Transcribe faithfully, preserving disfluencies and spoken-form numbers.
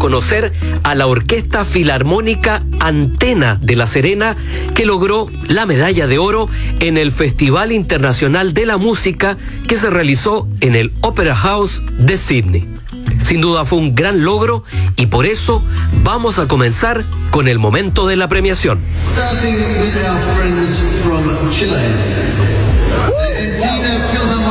conocer a la Orquesta Filarmónica Antena de La Serena, que logró la medalla de oro en el Festival Internacional de la Música que se realizó en el Opera House de Sydney. Sin duda fue un gran logro y por eso vamos a comenzar con el momento de la premiación. Starting with our friends from Chile. The Argentina Philharmonic